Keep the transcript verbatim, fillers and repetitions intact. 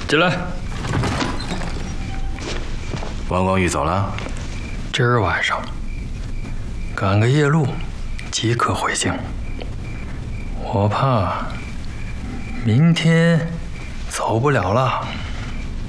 进来。 王光玉走了。 今儿晚上赶个夜路，即刻回京。我怕明天走不了了。